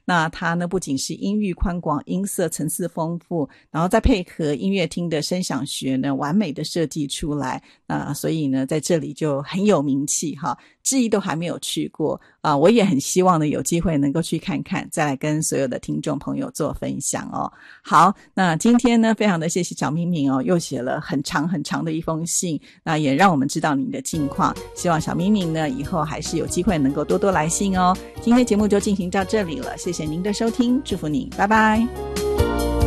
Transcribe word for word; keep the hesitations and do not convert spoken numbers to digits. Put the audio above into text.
那它呢不仅是音域宽广，音色层次丰富，然后再配合音乐厅的声响学呢完美的设计出来，那所以呢在这里就很有名气哈。志毅都还没有去过啊、呃，我也很希望呢有机会能够去看看，再来跟所有的听众朋友做分享哦。好，那今天呢非常的谢谢小明明哦，又写了很长很长的一封信，那也让我们知道您的近况，希望小明明呢以后还是有机会能够多多来信哦。今天节目就进行到这里了，谢谢您的收听，祝福您，拜拜。